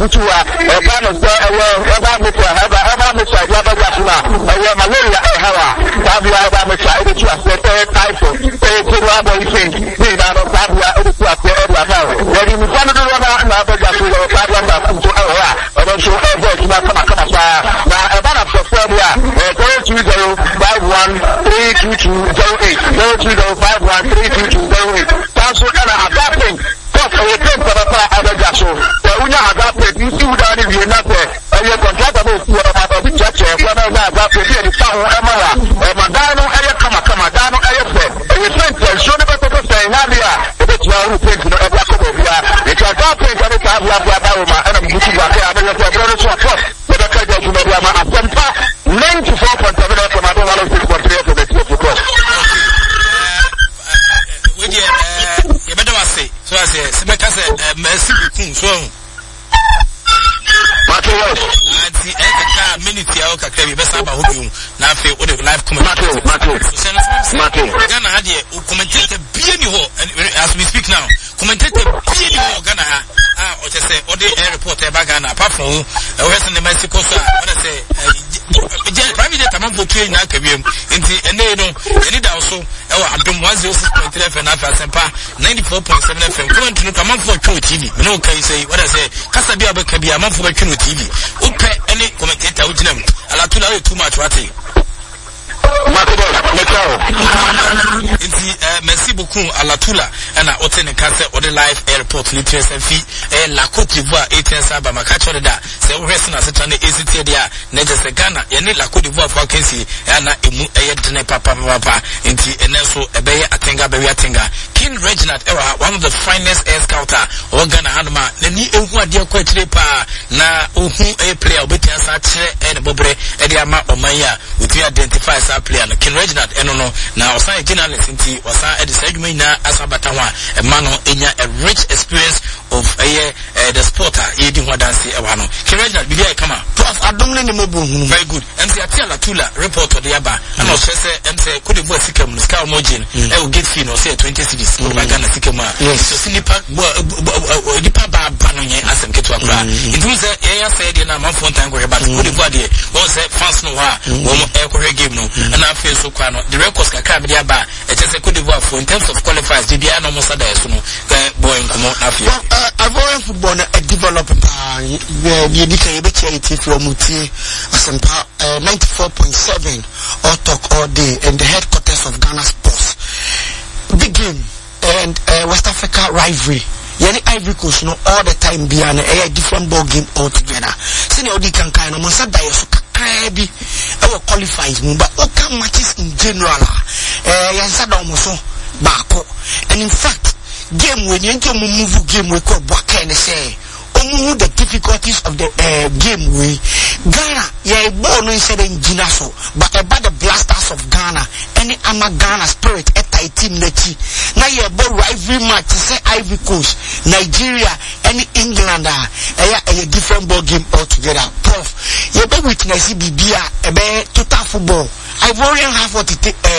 Butua, Banos, malaria, as we speak now, commentator Ghana, or just say, or the airport, Bagana, apart from Western Mexico, private jet among the train, and they know, and it also, Abdom 106.3 FM, 94.7 FM, coming to come for True TV. No, can you say what I say? Casabia Cabia, among for True TV. Upe, any commentator, which them, Alatula, too much, what merci beaucoup à la Tula and à Hôtel Nkasse or the live airport literacy fee la Côte d'Ivoire 18 saba makacho da se o rest na se tane ACT dia na je se Ghana ye ne la Côte d'Ivoire vacancy na emu dene papa nti enenso ebeye atenga be atenga King Reginald one of the finest air scouter or Ghana handma na ni ehu ade kwa tire pa na ohu player obetia sa kire e bobre e dia ma omanya we identify sa player no King Reginald no na osan journalist nti osan e de sajuma ina asabata ho a man no enya a rich experience of the sporter e di ho dance e wa no King Reginald bi dia come prof adomle ne mobo hu very good MC Atia Tula report of the aba and o say MC Cote d'Ivoire sikam ska mojin e o get fee no say 20 cities for Ghana sikam so sinipa dipa ba no yen asem keto akra it say e say dey na man for time go but Cote d'Ivoire dey o say fans no ha wo mo e ko game no and I feel so kwa no the records kakra be dia ba e say Cote d'Ivoire for in terms of qualifiers dey bia no mo sada so no boy nkomo na feel Ivorian football na develop the dikay be charity from Mutie Asempa 94.7 all talk all day and the headquarters of Ghana Sports. Big game and West Africa rivalry. Yani Ivory Coast no all the time be an a different ball game altogether. Senior Odi can kind of monster so kakrebi our qualifies but all matches in general yansada almost bako. And in fact game when you move game we call Bwakene say the difficulties of the game we Ghana ball no instead in Ginaso but about the blasters of Ghana any ama Ghana spirit team neti na ball rivalry match say Ivory Coast Nigeria any England a different ball game altogether. Prof be witness bibia total football Ivorian have what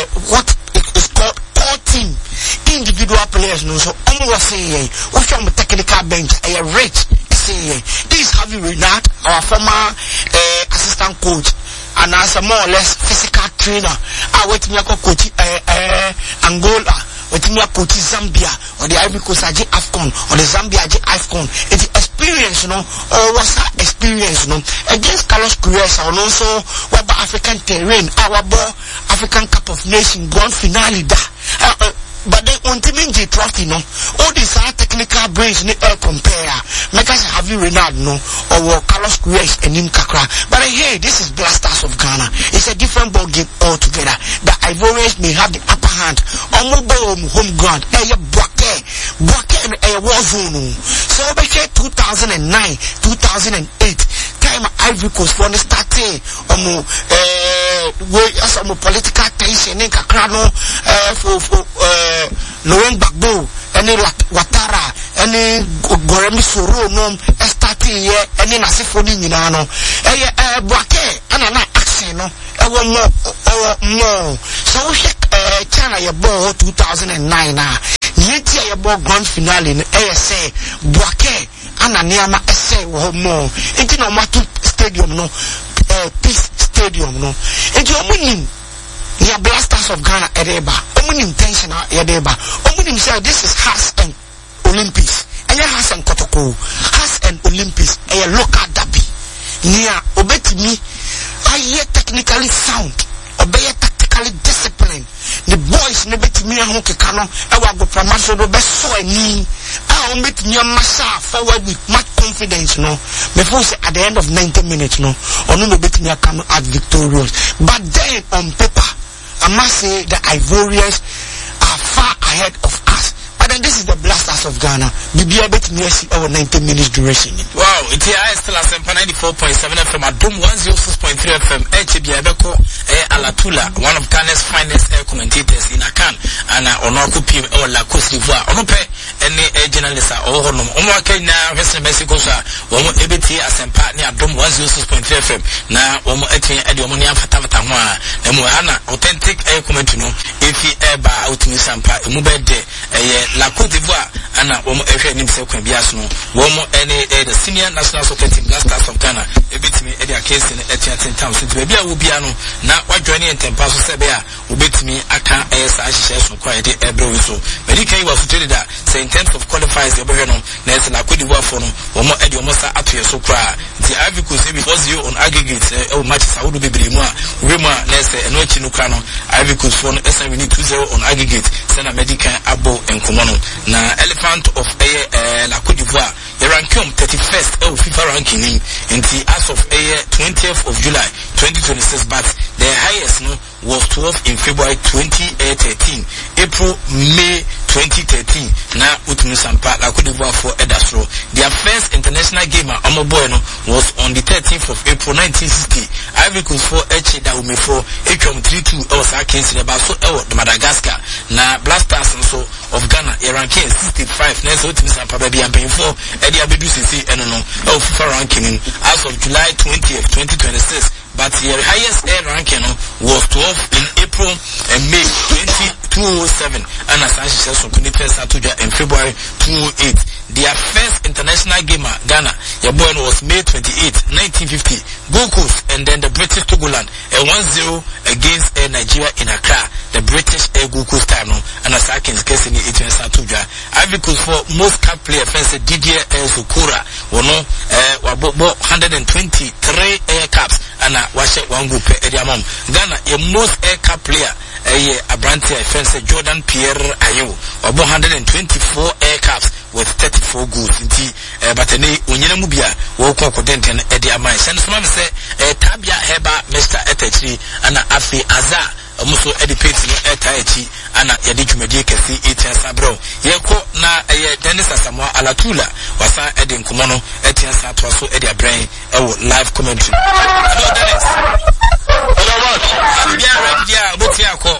is called core team individual players no so almost say what from the technical bench rich this is Javi Renard, our former assistant coach, and as a more or less physical trainer. I wait me coach Angola, wait me coach Zambia, or the Ivory Coast AFCON, or the Zambia AFCON. It's experience, or what's that experience, against Carlos Queiroz, and also what about African terrain, our ball, African Cup of Nations, grand finale but they ultimately trophy all these are technical brains compare make us have you Renard or Carlos Queiroz and Nim Kakra but hey this is Blasters of Ghana. It's a different ball game altogether. The Ivorians may have the upper hand on home ground Bwake and a war zone so we 2009 2008 time Ivory Coast for the starting some political tension in Kakrano for Laurent Gbagbo any Ouattara any Goremi Soro starting here any Nasifoni Minano Bwake and an accent more so we China your ball 2009 yet your ball grand finale in ASA Bwake ana niama ese wo mo enti no matu stadium no Peace Stadium no enti omunim ya Blasters of Ghana ereba omunim tension ereba omunim say this is Hearts and Olympics enya Hearts and Kotoko Hearts and Olympics a local derby nia obetimi aye technically sound obey tactically disciplined the boys ne betimi ho keka no e wa go promotion do be so ani a o betimi amasa forward with much confidence no before say at the end of 90 minutes no ono no betimi come out victorious. But then on paper I must say the Ivorians are far ahead of us. But then this is the Blasters of Ghana. Bibia betimi over 90 minutes duration. Wow, it's here still as 94.7 FM at Dome 106.3 FM. HBI Beko Alatula, one of Ghana's finest commentators in Akan, and Onoku Pim or La Cote d'Ivoire. Onope any journalist or Honum. Omaka now Western Mexico, Omo EBT as a partner at Dome 106.3 FM. Now Omo Etin Ediomonia Fatavatawa, Nemuana, authentic commentino, if he ever out in Sampa, Mubede, La Cote d'Ivoire, and Omo Efe himself can be asno. Womo any the senior national soccer team Blasters of Ghana, EBT Edia case in Etienne Town. Since maybe I will be ano now what joining in Tempaso Sebea, Ubetimi Aka ASI so quiet Ebro so. Medica was to tell you that say in terms of qualifiers the Oberano, Ness La Cote d'Ivoire for no, Omo Ediomosa Atu so cry. The Ivory Coast was you on aggregate matches I would be Brima, Rima, Ness and Wechinukano, Ivory Coast for SN we need 2-0 on aggregate, Sena Medica Abo and Komono. Now Elephant of La Cote d'Ivoire, the ranking 31st FIFA ranking in the as of 20th of July 2026, but the highest was 12 in February 2013, April, May 2013. Now Utmusampa La Cote d'Ivoire for Edasro. Their first international game at Amoboeno was on the 13th of April 1960. Ivory Coast for Eche Daumefo, Echom 3-2 was against the Baso the Madagascar. Now Blasters and so of Ghana, ranking 65. Next Utmusampa baby and paying for Eddie Abedu Sisi and no FIFA ranking as of July 20th, 2026. But the highest air ranking was 12 in April and May 2007, and as I said, so could in February 2008. Their first international game at Ghana, your boy was May 28, 1950. Gold Coast and then the British Togoland, a 1-0 against Nigeria in Accra. The British Gold Coast time no, and as I can guess in the 18th Satuja. Ivory Coast for most cup player first DJ Zukura, 123 air caps. And watch one group Ediamom. Ghana, a most air cup player, a brand fence Jordan Pierre Ayew, 124 air caps with 34 goals. But Unyana Mubia, Woko Denten Ediamai. Send some say, Tabia Heba, Mr. Etechri, and Afi Azar. Muso edipate no etaichi ana yadi medike si etian sabro yeko na Dennis Asamoah Alatula wasa edin kumono etian sa to so edi abrain live commentary. Hello Dennis. Hello what? Abia botia ko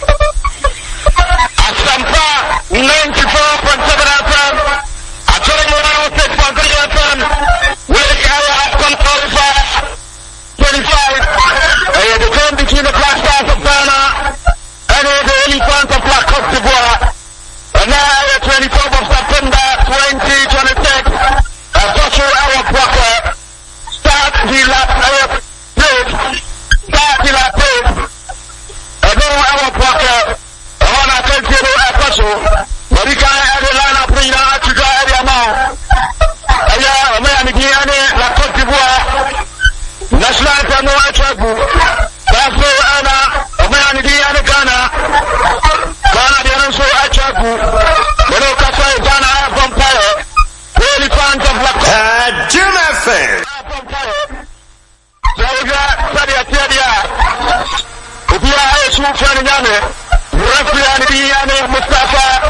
Asampa 94.7 FM Atoromora 6.3 FM with our qualifier 25 the game between the Blasters of Ghana and the Elephants of La Cote d'Ivoire. And now the 24th of September 2026, a social hour blocker. Start the last hour plate. Start the last plate. A no hour blocker. I want to tell you a special. Marika and the line of Rina to go at the amount. Aya, Mayani, La Cote d'Ivoire. National anthem no achabu. That's no Anna. Omani di Ghana. Ghana di Anna so achabu. Meno kasa Ghana vampire. Really fans of La Jim FM. Zawiga Sadia. Ubia Aishu Fani Nyame. Referee di Mustafa